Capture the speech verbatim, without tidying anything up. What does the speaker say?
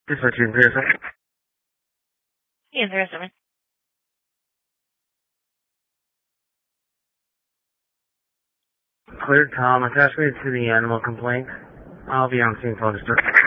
Dispatch in zero seven. Yeah, zero seven. Cleared Tom, attach me to the animal complaint. I'll be on scene for the